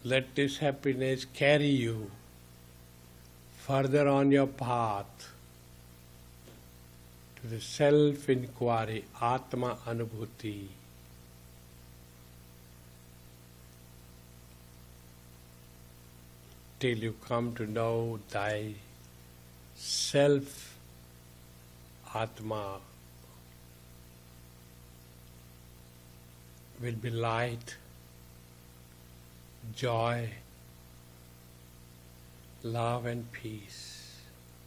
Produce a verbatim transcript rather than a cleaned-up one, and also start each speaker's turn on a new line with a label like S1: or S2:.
S1: Let this happiness carry you further on your path to the self-inquiry, Atma Anubhuti. Till you come to know thy self, Atma, will be light, joy, love and peace.